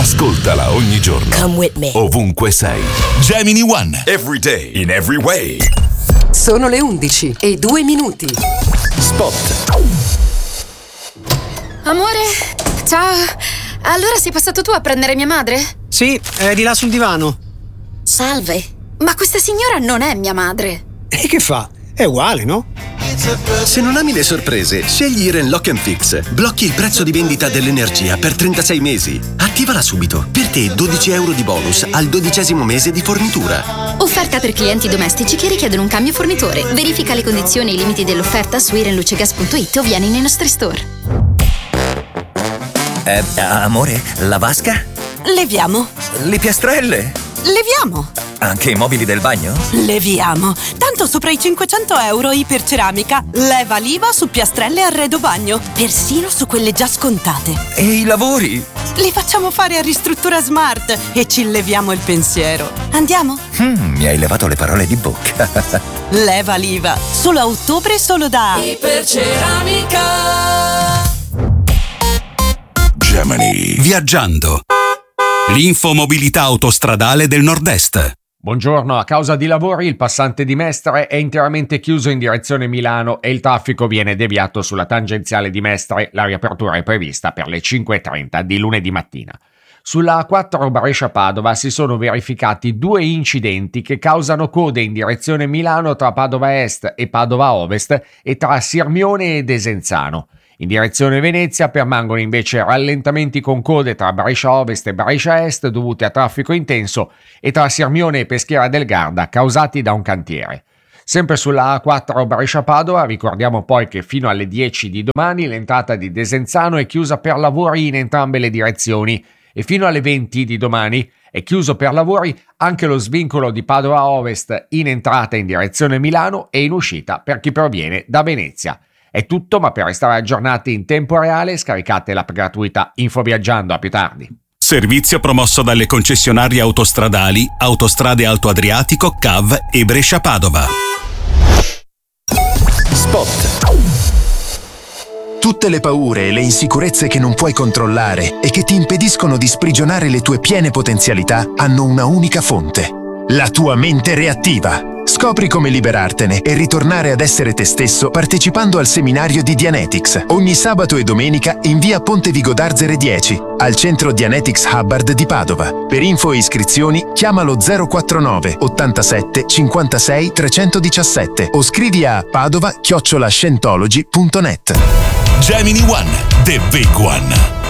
Ascoltala ogni giorno. Come with me. Ovunque sei. Gemini One. Every day. In every way. Sono le 11:02. Spot. Amore, ciao. Allora sei passato tu a prendere mia madre? Sì, è di là sul divano. Salve. Ma questa signora non è mia madre. E che fa? È uguale, no? Se non ami le sorprese, scegli Iren Lock & Fix. Blocchi il prezzo di vendita dell'energia per 36 mesi. Attivala subito. Per te €12 di bonus al 12° mese di fornitura. Offerta per clienti domestici che richiedono un cambio fornitore. Verifica le condizioni e i limiti dell'offerta su irenlucegas.it o vieni nei nostri store. Amore, la vasca? Leviamo. Le piastrelle? Leviamo. Anche i mobili del bagno? Leviamo. Tanto sopra i €500 Iperceramica. Leva l'IVA su piastrelle e arredo bagno. Persino su quelle già scontate. E i lavori? Li facciamo fare a Ristruttura Smart e ci leviamo il pensiero. Andiamo? Mi hai levato le parole di bocca. Leva l'IVA. Solo a ottobre, solo da Iperceramica. Gemini. Viaggiando. L'infomobilità autostradale del Nord-Est. Buongiorno, a causa di lavori il passante di Mestre è interamente chiuso in direzione Milano e il traffico viene deviato sulla tangenziale di Mestre. La riapertura è prevista per le 5:30 di lunedì mattina. Sulla A4 Brescia-Padova si sono verificati 2 incidenti che causano code in direzione Milano tra Padova Est e Padova Ovest e tra Sirmione e Desenzano. In direzione Venezia permangono invece rallentamenti con code tra Brescia Ovest e Brescia Est dovute a traffico intenso e tra Sirmione e Peschiera del Garda causati da un cantiere. Sempre sulla A4 Brescia-Padova ricordiamo poi che fino alle 10 di domani l'entrata di Desenzano è chiusa per lavori in entrambe le direzioni e fino alle 20 di domani è chiuso per lavori anche lo svincolo di Padova Ovest in entrata in direzione Milano e in uscita per chi proviene da Venezia. È tutto, ma per restare aggiornati in tempo reale scaricate l'app gratuita Infoviaggiando. A più tardi. Servizio promosso dalle concessionarie autostradali Autostrade Alto Adriatico, CAV e Brescia-Padova. Spot. Tutte le paure e le insicurezze che non puoi controllare e che ti impediscono di sprigionare le tue piene potenzialità hanno una unica fonte: la tua mente reattiva. Scopri come liberartene e ritornare ad essere te stesso partecipando al seminario di Dianetics ogni sabato e domenica in via Ponte Vigo d'Arzere 10 al centro Dianetics Hubbard di Padova. Per info e iscrizioni chiamalo 049 87 56 317 o scrivi a padova@scientology.net. Gemini One, the big one.